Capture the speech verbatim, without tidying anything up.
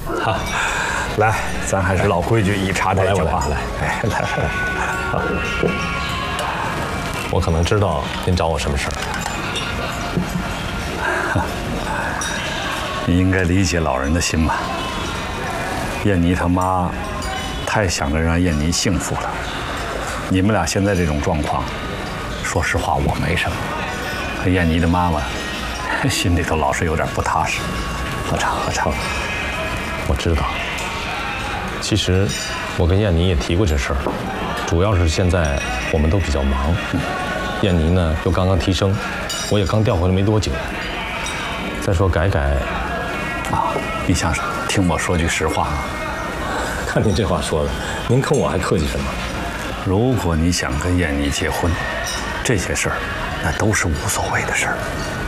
哈，来，咱还是老规矩，以茶代酒啊！ 来， 哎，来来来，好。 我可能知道您找我什么事儿。 你应该理解老人的心吧？燕妮他妈太想着让燕妮幸福了。你们俩现在这种状况，说实话我没什么，可燕妮的妈妈心里头老是有点不踏实。喝茶，喝茶。 我知道。其实我跟燕妮也提过这事儿，主要是现在我们都比较忙。嗯、燕妮呢又刚刚提升，我也刚调回来没多久。再说改改， 啊，李先生，听我说句实话啊。 看您这话说的，您跟我还客气什么？ 如果你想跟燕妮结婚，这些事儿那都是无所谓的事儿。